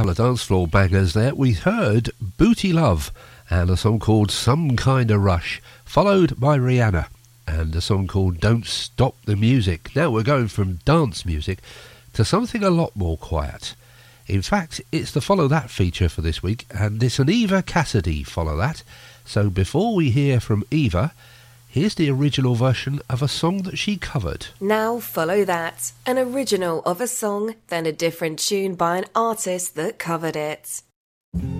couple of dance floor bangers there. We heard Booty Love and a song called Some Kind of Rush, followed by Rihanna and a song called Don't Stop the Music. Now we're going from dance music to something a lot more quiet. In fact, it's the Follow That feature for this week, and it's an Eva Cassidy Follow That. So before we hear from Eva, here's the original version of a song that she covered. Now Follow That, an original of a song, then a different tune by an artist that covered it.